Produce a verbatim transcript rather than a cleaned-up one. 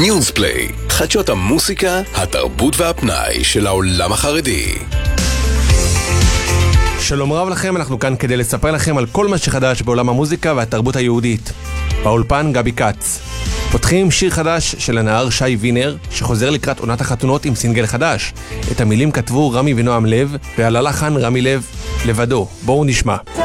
ניוזפליי, חדשות המוסיקה, התרבות והפנאי של העולם החרדי. שלום רב לכם, אנחנו כאן כדי לספר לכם על כל מה שחדש בעולם המוזיקה והתרבות היהודית. באולפן גבי קץ. פותחים שיר חדש של הנער שי וינר, שחוזר לקראת עונת החתונות עם סינגל חדש. את המילים כתבו רמי ונועם לב, ועל הלחן רמי לב לבדו. בואו נשמע.